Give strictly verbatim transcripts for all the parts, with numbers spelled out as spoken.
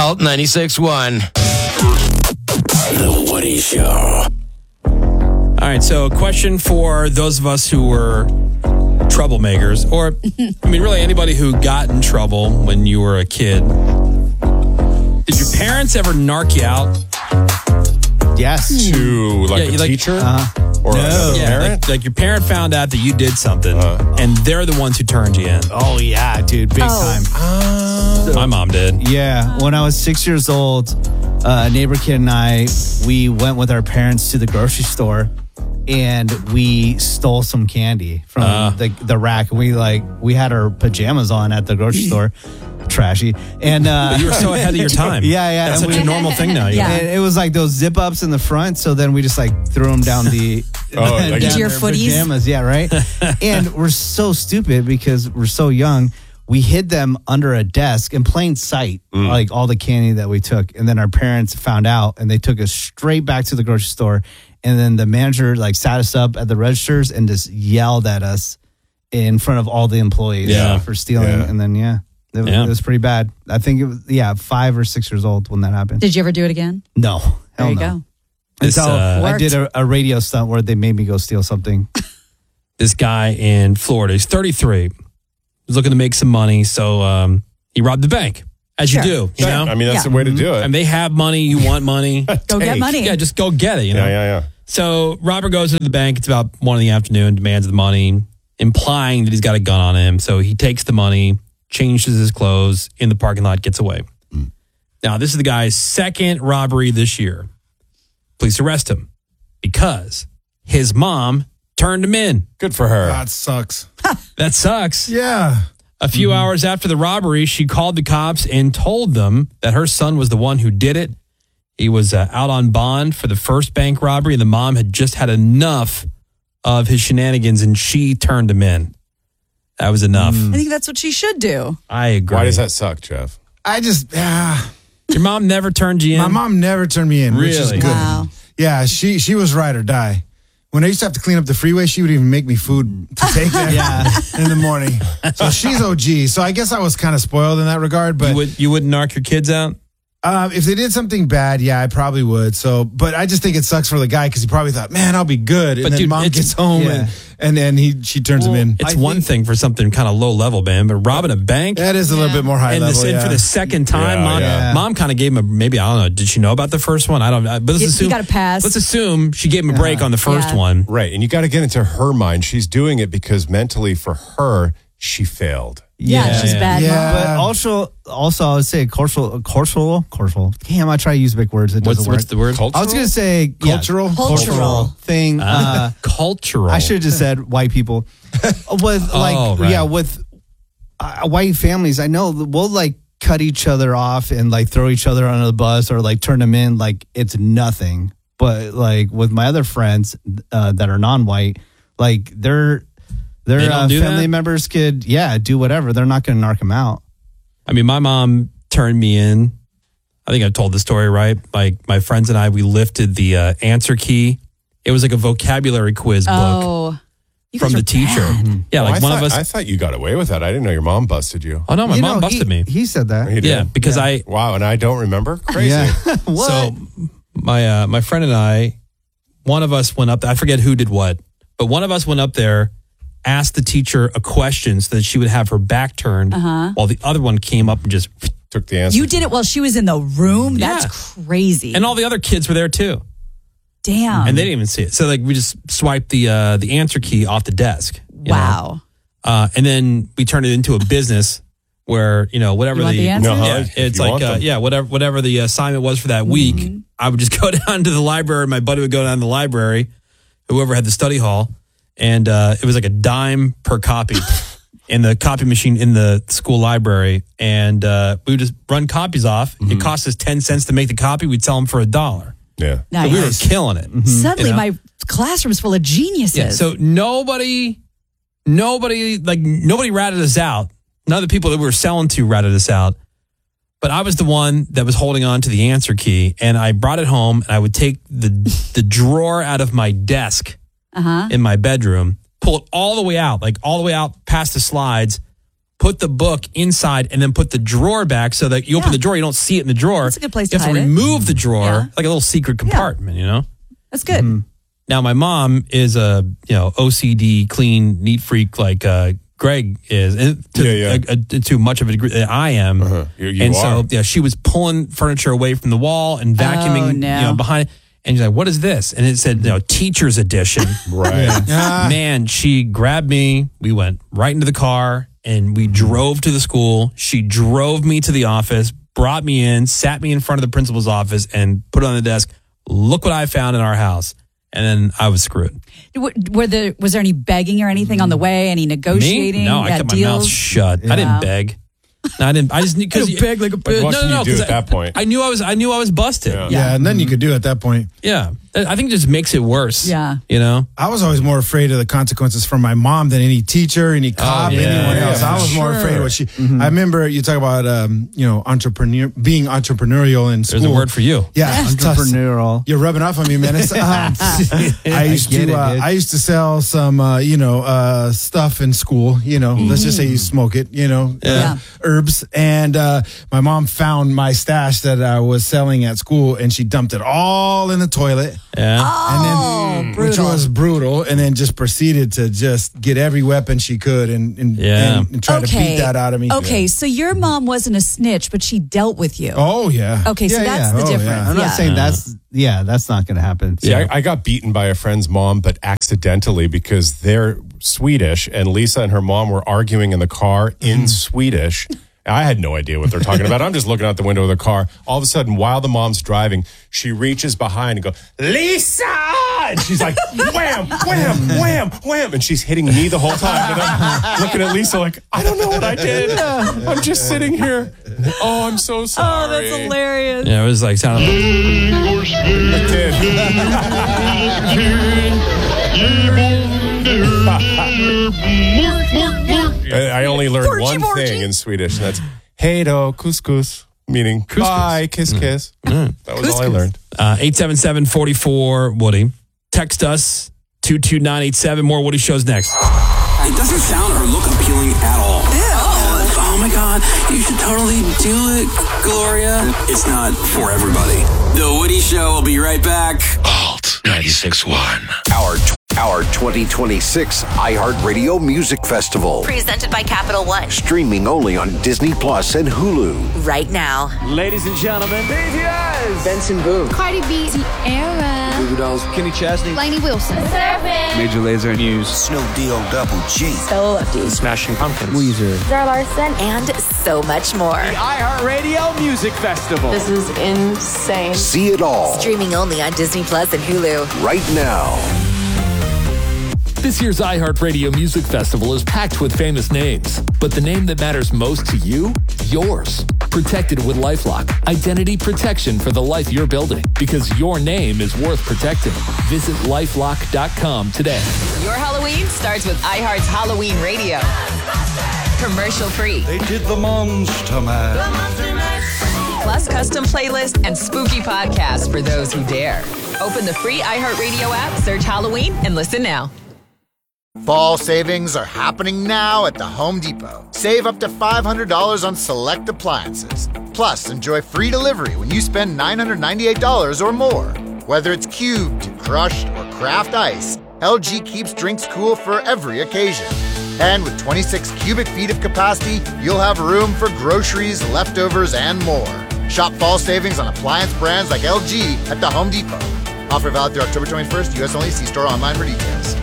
Salt ninety-six point one. The Woody Show. All right, so question for those of us who were troublemakers, or, I mean, really anybody who got in trouble when you were a kid. Did your parents ever narc you out? Yes. To like Yeah, a you like- teacher? Uh-huh. Or No. another Yeah, parent? like, like your parent found out that you did something, Uh. and they're the ones who turned you in. Oh, yeah, dude. Big Oh. time. My mom did. Yeah. When I was six years old, uh, a neighbor kid and I, we went with our parents to the grocery store and we stole some candy from Uh. the, the rack. We like, we had our pajamas on at the grocery store. Trashy. And uh, But you were so ahead of your time. Yeah, yeah. That's and such we- a normal thing now. Yeah. And it was like those zip ups in the front. So then we just like threw them down the Oh, like- down Into your their footies? pajamas. Yeah, right. And we're so stupid because we're so young. We hid them under a desk in plain sight, like all the candy that we took. And then our parents found out, and they took us straight back to the grocery store. And then the manager like sat us up at the registers and just yelled at us in front of all the employees Yeah. for stealing. Yeah. And then yeah. It, was- Yeah. it was pretty bad. I think it was, yeah, five or six years old when that happened. Did you ever do it again? No. There Hell you no. go. This, Until uh, I did a, a radio stunt where they made me go steal something. This guy in Florida, he's thirty-three. He's looking to make some money, so um, he robbed the bank, as Sure. you do. You know? I mean, that's Yeah. the way to do it. And they have money, you want money. Go get Take. money. Yeah, just go get it, you know? Yeah, yeah, yeah. So Robert goes to the bank. It's about one in the afternoon, demands the money, implying that he's got a gun on him. So he takes the money, changes his clothes in the parking lot, gets away. Now, this is the guy's second robbery this year. Police arrest him because his mom turned him in. Good for her. That sucks. That sucks. Yeah. A few hours after the robbery, she called the cops and told them that her son was the one who did it. He was uh, out on bond for the first bank robbery, and the mom had just had enough of his shenanigans, and she turned him in. That was enough. I think that's what she should do. I agree. Why does that suck, Jeff? I just, yeah. Your mom never turned you in? My mom never turned me in, which is Really? good. Wow. Yeah, she she was ride or die. When I used to have to clean up the freeway, she would even make me food to take there in the morning. So she's O G. So I guess I was kind of spoiled in that regard. But You, would, you wouldn't knock your kids out? uh, if they did something bad, yeah, I probably would. So, but I just think it sucks for the guy because he probably thought, man, I'll be good. And But then dude, mom it's- gets home yeah. and, and then he she turns him in. It's I one think- thing for something kind of low level, man, but robbing a bank? That is a little Yeah. bit more high and, level. this, and yeah. for the second time, Yeah, mom, yeah. mom kind of gave him a, maybe, I don't know, did she know about the first one? I don't know. But let's You- you assume, gotta pass. Let's assume she gave him a break on the first Yeah. one. Right. And you got to get into her mind. She's doing it because mentally for her, she failed. Yeah, Yeah, she's yeah. bad. Yeah. Mom. But also, also, I would say cultural, cultural, cultural. Damn, I try to use big words. It What's, doesn't what's work. the word? Cultural? I was gonna say yeah, Cultural? Cultural. thing. Uh, Cultural. I should have just said white people. With like, Oh, right. yeah, with uh, white families, I know we'll like cut each other off and like throw each other under the bus or like turn them in like it's nothing. But like with my other friends uh, that are non-white, like they're They their don't uh, do family that? members could yeah do whatever. They're not going to narc them out. I mean, my mom turned me in. I think I told the story, right? Like my friends and I, we lifted the uh, answer key. It was like a vocabulary quiz book Oh. You guys from are the teacher. bad. Yeah, Oh, like I one thought, of us. I thought you got away with that. I didn't know your mom busted you. oh, no, my You mom know, busted he, me. He said that. You did? Yeah, because I, Wow. And I don't remember? Crazy. Yeah. what? so my, uh, my friend and I, one of us went up, I forget who did what, but one of us went up there, asked the teacher a question so that she would have her back turned Uh-huh. while the other one came up and just, Took the answer. You did it while she was in the room? Yeah. That's crazy. and all the other kids were there too. Damn. And they didn't even see it. So like we just swiped the, uh, the answer key off the desk. you know? wow. Uh, and then we turned it into a business where, you know, whatever You want the answers? yeah, if it's you like, want uh, them. yeah, whatever, whatever the assignment was for that week, Mm-hmm. I would just go down to the library. My buddy would go down to the library, whoever had the study hall, and uh, it was like a dime per copy in the copy machine in the school library. And uh, we would just run copies off. Mm-hmm. It cost us ten cents to make the copy. We'd sell them for a dollar. Yeah. Nice. So we were killing it. Suddenly, you know? my classroom's full of geniuses. Yeah, so nobody, nobody, like nobody ratted us out. None of the people that we were selling to ratted us out. But I was the one that was holding on to the answer key, and I brought it home, and I would take the the drawer out of my desk uh-huh. in my bedroom, pull it all the way out, like all the way out past the slides, put the book inside, and then put the drawer back so that you open Yeah. the drawer, you don't see it in the drawer. That's a good place you to have to hide it. remove the drawer, Yeah. like a little secret compartment, you know? That's good. Mm-hmm. Now, my mom is a, you know, O C D, clean, neat freak like uh, Greg is, and to, Yeah, yeah. A, a, to much of a degree that I am. Uh-huh. You- you and are. so, yeah, she was pulling furniture away from the wall and vacuuming, Oh, no. you know, behind. And she's like, "What is this?" And it said, "You know, teacher's edition." Right. Ah. Man, she grabbed me. We went right into the car and we drove to the school. She drove me to the office, brought me in, sat me in front of the principal's office, and put it on the desk. Look what I found in our house. And then I was screwed. Were, were there, was there any begging or anything on the way? Any negotiating? Me? No, I Yeah, kept my deals? mouth shut. I Wow. didn't beg. No, I didn't. I just because You beg like a bitch. No, What no, can no. you do 'cause at I- that point? I knew I was. I knew I was busted. Yeah. Yeah. Yeah, and then you could do at that point. I think it just makes it worse. Yeah. You know. I was always more afraid of the consequences from my mom than any teacher, any cop, yeah, anyone yeah, else. I was more sure. afraid of what she. I remember you talk about, um, you know, entrepreneur, being entrepreneurial in school. There's a word for you. Yeah, it's tough. Entrepreneurial. You're rubbing off on me, man. It's, um, I used get to, it, uh, dude. I used to sell some, uh, you know, uh, stuff in school. You know, let's just say you smoke it. You know, Yeah. uh, herbs. And uh, my mom found my stash that I was selling at school, and she dumped it all in the toilet. Yeah. And then, Oh, which brutal. was brutal, and then just proceeded to just get every weapon she could and and, Yeah. and, and try to beat that out of me. Okay, so your mom wasn't a snitch, but she dealt with you. Oh yeah. Okay, so Yeah, that's yeah. the Oh, difference. yeah. I'm not Yeah. saying that's, yeah, that's not going to happen. See, I, I got beaten by a friend's mom, but accidentally because they're Swedish, and Lisa and her mom were arguing in the car in Swedish. I had no idea what they're talking about. I'm just looking out the window of the car. All of a sudden, while the mom's driving, she reaches behind and goes, "Lisa!" And she's like, wham, wham, wham, wham. And she's hitting me the whole time. And I'm looking at Lisa like, I don't know what I did. I'm just sitting here. Oh, I'm so sorry. Oh, that's hilarious. Yeah. It was like sounded. It did. I I only learned one thing in Swedish, and that's "Hej då, couscous," meaning bye, kiss, kiss. That was all I learned. Uh, eight seven seven, four four, Woody. Text us, two two nine eight seven. More Woody shows next. It doesn't sound or look appealing at all. Oh, oh my God, you should totally do it, Gloria. It's not for everybody. The Woody Show will be right back. Alt ninety-six point one. Our our twenty twenty-six iHeartRadio Music Festival. Presented by Capital One. Streaming only on Disney Plus and Hulu. Right now. Ladies and gentlemen, B T S, Benson Boone, Cardi B, Sierra, Goo Goo Dolls, Kenny Chesney, Lainey Wilson, Major Lazer, News, Snoop D-O Double G. Stella Lefty. Smashing Pumpkins, Weezer. Zara Larson. And so much more. iHeartRadio Music Festival. This is insane. See it all Streaming only on Disney Plus and Hulu. right now. This year's iHeartRadio Music Festival is packed with famous names, but the name that matters most to you, yours. Protected with LifeLock. Identity protection for the life you're building, because your name is worth protecting. Visit lifelock dot com today. Your Halloween starts with iHeart's Halloween Radio. Commercial free. They did the Monster Mash. Plus custom playlist and spooky podcasts for those who dare. Open the free iHeartRadio app, search Halloween, and listen now. Fall savings are happening now at the Home Depot. Save up to five hundred dollars on select appliances. Plus, enjoy free delivery when you spend nine hundred ninety-eight dollars or more. Whether it's cubed, crushed, or craft ice, L G keeps drinks cool for every occasion. And with twenty-six cubic feet of capacity, you'll have room for groceries, leftovers, and more. Shop fall savings on appliance brands like L G at the Home Depot. Offer valid through October twenty-first, U S only. See store online for details.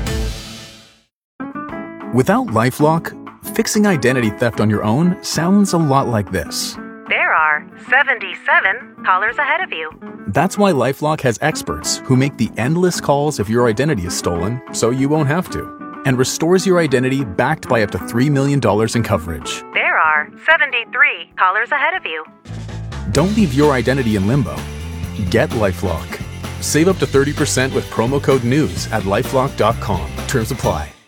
Without LifeLock, fixing identity theft on your own sounds a lot like this. There are seventy-seven callers ahead of you. That's why LifeLock has experts who make the endless calls if your identity is stolen, so you won't have to, and restores your identity backed by up to three million dollars in coverage. There are seventy-three callers ahead of you. Don't leave your identity in limbo. Get LifeLock. Save up to thirty percent with promo code NEWS at lifelock dot com. Terms apply.